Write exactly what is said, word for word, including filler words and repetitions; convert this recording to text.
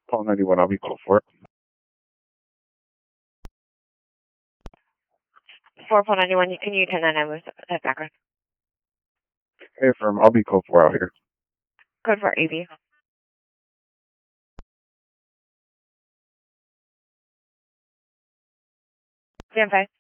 Paul ninety-one, I'll be close for it. four Paul ninety-one, can you turn that number that background? Hey, firm, I'll be close for out here. Code for A B. Stand five.